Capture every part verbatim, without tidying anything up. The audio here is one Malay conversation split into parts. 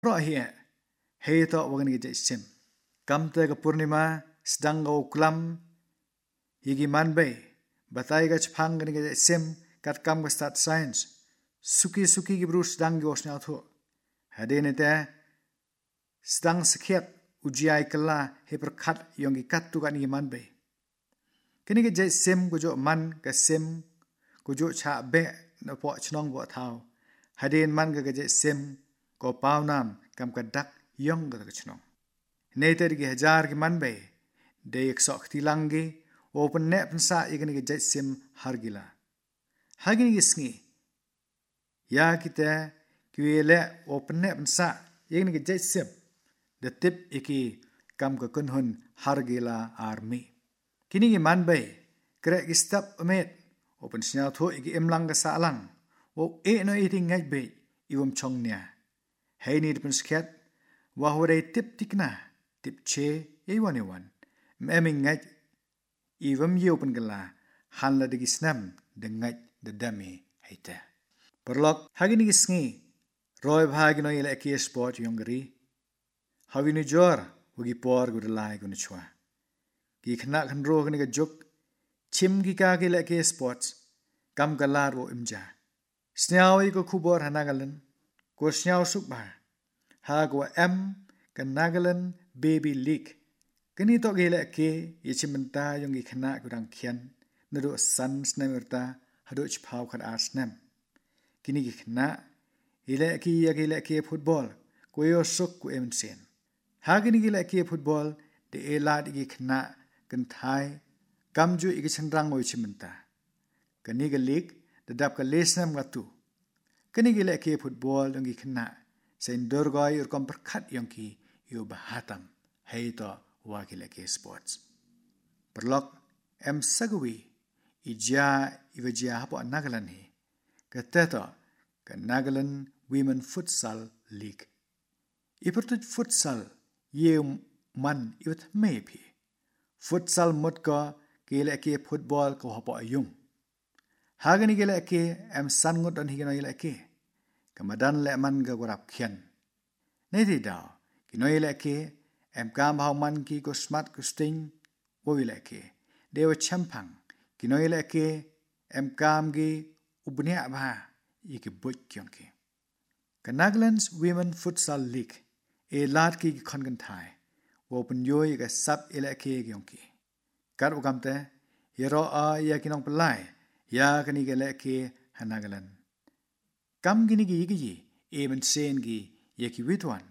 Roh hiya hei to wagan ge sim kam te ga purnima sedang go klam yigi manbe batai ga chphang ge sim kat kam ga start science suki suki gi brus sedang go sna tho hadene te sedang sekiat ujiai kala he perkhat yong gi kat tu kan gi manbe kini ge sim go jo man ga sim go jo cha be na po chnong bo thau haden man ga ge sim ko pawnam kam ka dak yong ga chnong neter gi hajar gi manbe de ek sok tilangi open ne pensa igni ge sim hargila hagini gi sngi ya kita kwele open ne pensa igni ge sim de tip iki kam ka kunhun hargila army kini gi manbe kre gi step amet open snya tho igi emlang ga salang o e no eating ngai be iwom chongnya hei ni pen sket wa hore tip tikna tip che e wan e wan meming ngai iwom ye open gala han la de gi snam de ngai de dami heite perlok hagini gi sngi roy bhagi no ile ke sport yongri havini jor ugi por gu de lai gu chwa ki khna khan ro gni ga juk chim gi ka ge le ke sports kam galar wo imja snyawi ko khubor hanagalan ko snyaw suk ba ha go m kan nagalan baby league kini to ge le ke yichimenta yong gi khna gu dang khian nado san snemerta hado chphaw khat ar snem kini gi khna ile ki ya ge le ke football ko yo suk ku em sen ha kini gi le ke football de elad gi khna kan thai kamju igi chandrang mo yichimenta kani ga league de dap ka lesnam ga tu kani gi le ke football yong gi khna sen dorgoy ur kom perkhat yong ki yo bahatam hei to wa gi le ke sports perlok em sagwi ija ivajia hapo nagalan hi kateto ka nagalan women futsal league ipertut futsal ye man iwt mepi futsal mot ko kele ke football ko hapo ayung hagani gele ke em san ngot on higano ile ke kamadan le man ga gorap khian nei ti daw kino ile ke em kam haw man ki ko smart ko sting wo ile ke dewa champang kino ile ke em kam gi ubnia ba iki boy kyong ke Kanaglands Women Futsal League e lat ki khon kan thai wo pen yoy ga sab ile ke gyong ki kar ugamte yero a ya kinong pelai ya kani gele ke hanagalan kam gini gi gi e men sen gi ye ki witwan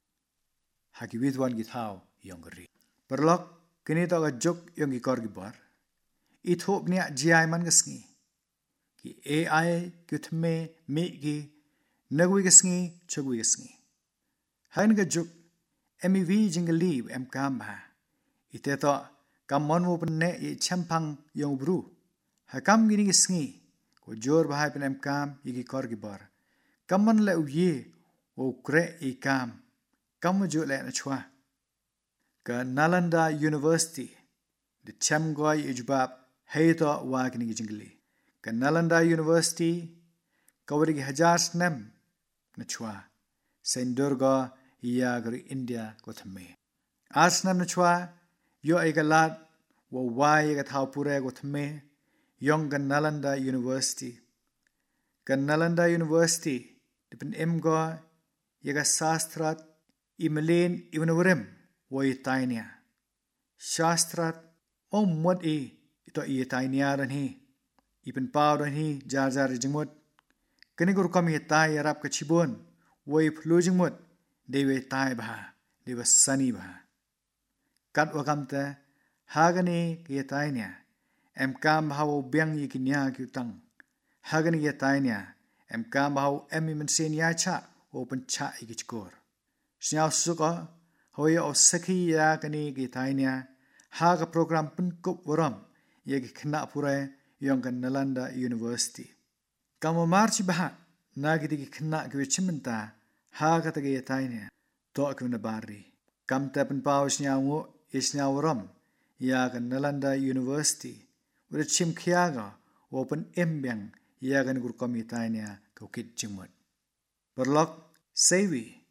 ha ki witwan gi thau yongri perlok kini to ga jok yong gi kor gi bar i thop nia gi man gasngi ki ai ki thme me gi nagwi gasngi chogwi gasngi han ga jok mev jingali em kam ba ite to kam mon wo pen ne i champang yong bru ha kam gini gisngi ko jor bahai pen em kam igi kor gi bar kam man le u ye o kre i kam kam jo le na chwa ka Nalanda University de chamgoy ijbab heito wa gini jingali ka Nalanda University kawri gi hajar snem na chwa sendurga ya gari India ko thme asnam na chwa yo aigalat wo wai ga thau pure ko thme yong gan Nalanda University kan Nalanda University dipen emgo yaga sastrat imelen iwnurem wo itainia shastrat o mod e ito i itainia ran hi ipen paw ran hi jar jar jingmot kani gur kam hi tai arab ka chibon wo i phlu jingmot dewe tai ba dewa sani ba kat wakamte hagani ke tainia em kam haw byang yi kinya kyutang hagani ke tainia em kam haw em men sen ya cha open cha igichkor sняw suka hoye o sakhi ya kani ke tainia haga program pun kop waram ye ki khna pure yong kan Nalanda University kam march ba nagidi ki khna ke chimenta haga ta ke tainia to kuna bari kam tapen paw sняw ngo isняw waram ya kan Nalanda University ure chim khiaga open embyang ya kan gur komitainia ko kit jingmot perlok sewi